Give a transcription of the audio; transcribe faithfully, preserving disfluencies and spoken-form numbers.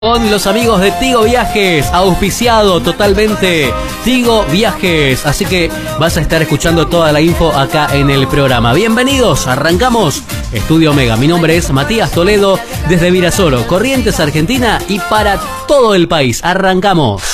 Con los amigos de Tigo Viajes, auspiciado totalmente Tigo Viajes, así que vas a estar escuchando toda la info acá en el programa. Bienvenidos, arrancamos Estudio Omega. Mi nombre es Matías Toledo, desde Virasoro, Corrientes, Argentina, y para todo el país. Arrancamos.